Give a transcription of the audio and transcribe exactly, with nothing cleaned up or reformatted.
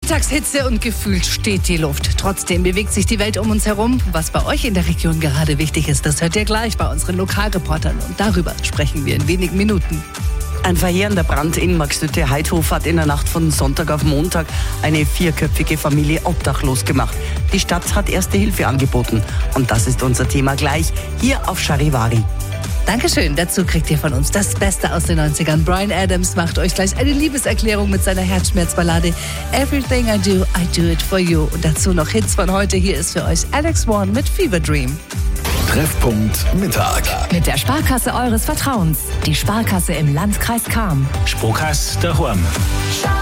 Mittagshitze und gefühlt steht die Luft. Trotzdem bewegt sich die Welt um uns herum. Was bei euch in der Region gerade wichtig ist, das hört ihr gleich bei unseren Lokalreportern. Und darüber sprechen wir in wenigen Minuten. Ein verheerender Brand in Markstütte-Heidhof hat in der Nacht von Sonntag auf Montag eine vierköpfige Familie obdachlos gemacht. Die Stadt hat Erste Hilfe angeboten. Und das ist unser Thema gleich hier auf Charivari. Dankeschön. Dazu kriegt ihr von uns das Beste aus den neunzigern. Bryan Adams macht euch gleich eine Liebeserklärung mit seiner Herzschmerzballade Everything I Do, I Do It For You. Und dazu noch Hits von heute. Hier ist für euch Alex Warren mit Fever Dream. Treffpunkt Mittag. Mit der Sparkasse eures Vertrauens. Die Sparkasse im Landkreis Cham. Sparkasse daheim.